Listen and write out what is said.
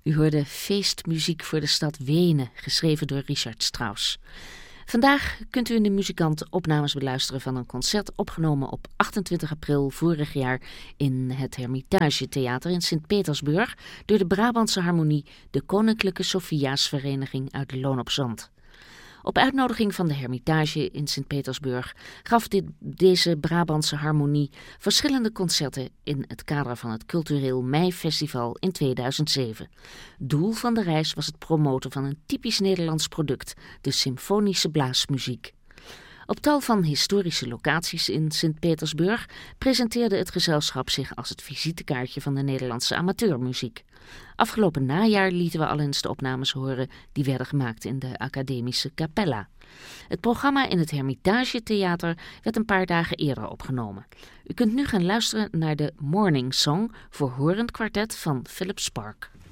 U hoorde Feestmuziek voor de stad Wenen, geschreven door Richard Strauss. Vandaag kunt u in de Muzikant opnames beluisteren van een concert opgenomen op 28 april vorig jaar in het Hermitage Theater in Sint-Petersburg door de Brabantse Harmonie, de Koninklijke Sophiasvereniging uit Loon op Zand. Op uitnodiging van de Hermitage in Sint-Petersburg gaf deze Brabantse Harmonie verschillende concerten in het kader van het Cultureel Meifestival in 2007. Doel van de reis was het promoten van een typisch Nederlands product, de symfonische blaasmuziek. Op tal van historische locaties in Sint-Petersburg presenteerde het gezelschap zich als het visitekaartje van de Nederlandse amateurmuziek. Afgelopen najaar lieten we al eens de opnames horen die werden gemaakt in de Academische Capella. Het programma in het Hermitage Theater werd een paar dagen eerder opgenomen. U kunt nu gaan luisteren naar de Morning Song voor horend kwartet van Philip Spark.